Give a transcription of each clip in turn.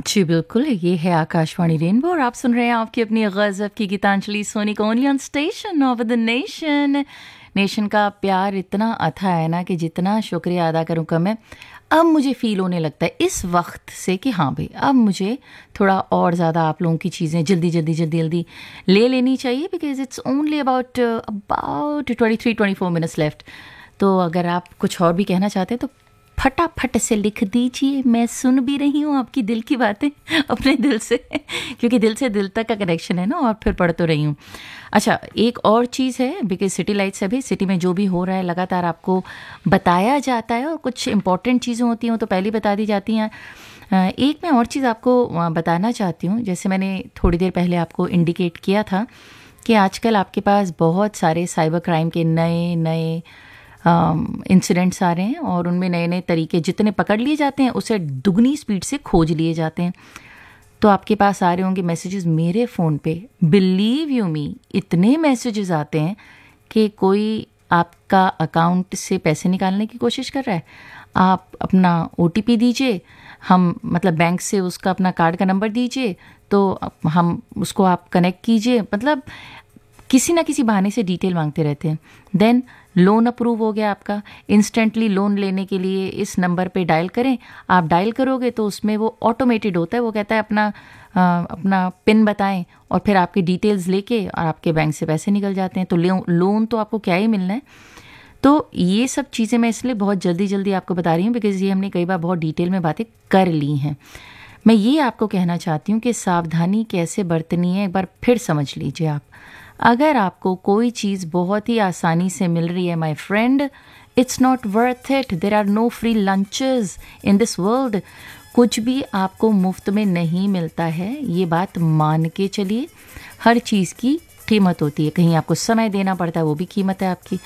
जी बिल्कुल, ये है आकाशवाणी रेनबो और आप सुन रहे हैं आपकी अपनी गज़ब की गीतांजलि सोनी को only on station of the nation. Nation का प्यार इतना अथा है ना कि जितना शुक्रिया अदा करूँ कम है। अब मुझे फ़ील होने लगता है इस वक्त से कि हाँ भाई, अब मुझे थोड़ा और ज़्यादा आप लोगों की चीज़ें जल्दी ले लेनी चाहिए, because it's only about 23-24 minutes left. तो अगर आप कुछ और भी कहना चाहते हैं तो फटाफट से लिख दीजिए, मैं सुन भी रही हूँ आपकी दिल की बातें अपने दिल से क्योंकि दिल से दिल तक का कनेक्शन है ना, और फिर पढ़ तो रही हूँ। अच्छा, एक और चीज़ है, बिकॉज सिटी लाइट्स अभी सिटी में जो भी हो रहा है लगातार आपको बताया जाता है, और कुछ इंपॉर्टेंट चीज़ें होती हैं तो पहले बता दी जाती हैं। एक मैं और चीज़ आपको बताना चाहती हूँ, जैसे मैंने थोड़ी देर पहले आपको इंडिकेट किया था कि आजकल आपके पास बहुत सारे साइबर क्राइम के नए इंसिडेंट्स आ रहे हैं, और उनमें नए नए तरीके जितने पकड़ लिए जाते हैं उससे दुगनी स्पीड से खोज लिए जाते हैं। तो आपके पास आ रहे होंगे मैसेजेस मेरे फ़ोन पे, बिलीव यू मी, इतने मैसेजेस आते हैं कि कोई आपका अकाउंट से पैसे निकालने की कोशिश कर रहा है। आप अपना OTP दीजिए, हम मतलब बैंक से उसका अपना कार्ड का नंबर दीजिए, तो हम उसको आप कनेक्ट कीजिए, मतलब किसी ना किसी बहाने से डिटेल मांगते रहते हैं। देन लोन अप्रूव हो गया आपका, इंस्टेंटली लोन लेने के लिए इस नंबर पे डायल करें। आप डायल करोगे तो उसमें वो ऑटोमेटेड होता है, वो कहता है अपना पिन बताएं, और फिर आपकी डिटेल्स लेके और आपके बैंक से पैसे निकल जाते हैं। तो लोन तो आपको क्या ही मिलना है। तो ये सब चीज़ें मैं इसलिए बहुत जल्दी आपको बता रही हूँ बिकॉज़ ये हमने कई बार बहुत डिटेल में बातें कर ली हैं। मैं ये आपको कहना चाहती हूँ कि सावधानी कैसे बरतनी है, एक बार फिर समझ लीजिए आप। अगर आपको कोई चीज़ बहुत ही आसानी से मिल रही है my friend, it's not worth it. There are no free lunches in this world. कुछ भी आपको मुफ्त में नहीं मिलता है, ये बात मान के चलिए। हर चीज़ की कीमत होती है, कहीं आपको समय देना पड़ता है, वो भी कीमत है आपकी।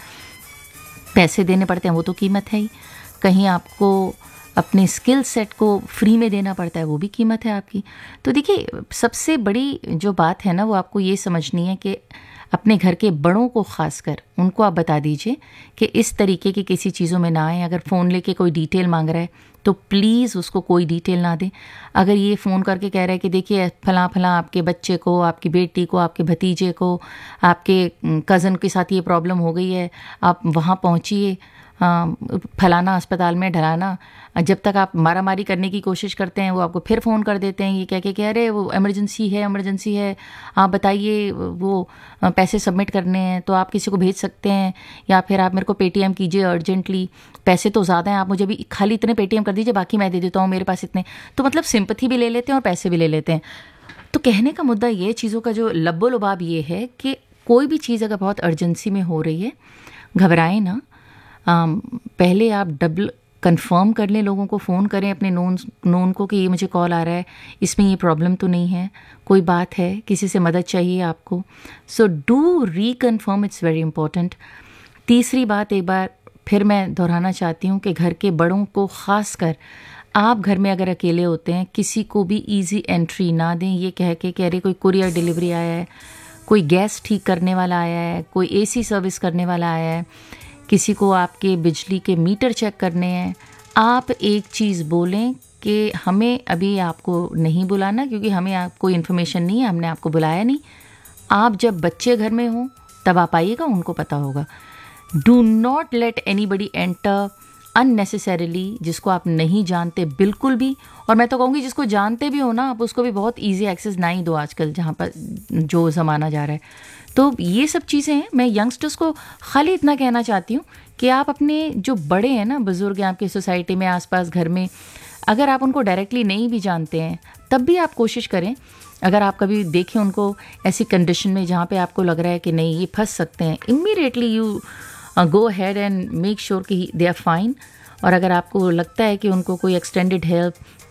पैसे देने पड़ते हैं, वो तो कीमत है ही। कहीं आपको अपने स्किल सेट को फ्री में देना पड़ता है, वो भी कीमत है आपकी। तो देखिए, सबसे बड़ी जो बात है ना, वो आपको ये समझनी है कि अपने घर के बड़ों को खासकर उनको आप बता दीजिए कि इस तरीके की किसी चीज़ों में ना आए। अगर फ़ोन लेके कोई डिटेल मांग रहा है तो प्लीज़ उसको कोई डिटेल ना दें। अगर ये फ़ोन करके कह रहा है कि देखिए फलां आपके बच्चे को, आपकी बेटी को, आपके भतीजे को, आपके कज़न के साथ ये प्रॉब्लम हो गई है, आप वहाँ पहुँचिए, फलाना अस्पताल में ढलाना। जब तक आप मारामारी करने की कोशिश करते हैं वो आपको फिर फ़ोन कर देते हैं ये कह के कि अरे वो इमरजेंसी है, आप बताइए, वो पैसे सबमिट करने हैं तो आप किसी को भेज सकते हैं, या फिर आप मेरे को पेटीएम कीजिए अर्जेंटली, पैसे तो ज़्यादा हैं, आप मुझे भी खाली इतने पेटीएम कर दीजिए, बाकी मैं दे देता हूँ, मेरे पास इतने। तो मतलब सिंपैथी भी ले लेते हैं और पैसे भी ले लेते हैं। तो कहने का मुद्दा ये, चीज़ों का जो लब्बो लुबाब ये है कि कोई भी चीज़ अगर बहुत अर्जेंसी में हो रही है, घबराएं ना। पहले आप डबल कंफर्म कर लें, लोगों को फ़ोन करें अपने नोन को कि ये मुझे कॉल आ रहा है, इसमें ये प्रॉब्लम तो नहीं है, कोई बात है, किसी से मदद चाहिए आपको। So do रीकन्फर्म, it's very important. तीसरी बात एक बार फिर मैं दोहराना चाहती हूँ कि घर के बड़ों को ख़ास कर, आप घर में अगर अकेले होते हैं, किसी को भी ईजी एंट्री ना दें ये कह के कि अरे कोई कुरियर डिलीवरी आया है, कोई गैस ठीक करने वाला आया है, कोई AC सर्विस करने वाला आया है, किसी को आपके बिजली के मीटर चेक करने हैं। आप एक चीज़ बोलें कि हमें अभी आपको नहीं बुलाना, क्योंकि हमें आपको इन्फॉर्मेशन नहीं है, हमने आपको बुलाया नहीं। आप जब बच्चे घर में हों तब आप आइएगा, उनको पता होगा। Do not let anybody enter unnecessarily, जिसको आप नहीं जानते बिल्कुल भी। और मैं तो कहूँगी जिसको जानते भी हो ना, आप उसको भी बहुत ईजी एक्सेस ना ही दो आजकल, जहाँ पर जो ज़माना जा रहा है। तो ये सब चीज़ें हैं। मैं यंगस्टर्स को खाली इतना कहना चाहती हूँ कि आप अपने जो बड़े हैं ना, बुज़ुर्ग हैं आपकी सोसाइटी में, आसपास घर में, अगर आप उनको डायरेक्टली नहीं भी जानते हैं तब भी आप कोशिश करें, अगर आप कभी देखें उनको ऐसी कंडीशन में जहाँ पे आपको लग रहा है कि नहीं ये फंस सकते हैं, immediately you go ahead and make sure कि दे आर फाइन। और अगर आपको लगता है कि उनको कोई एक्सटेंडेड हेल्प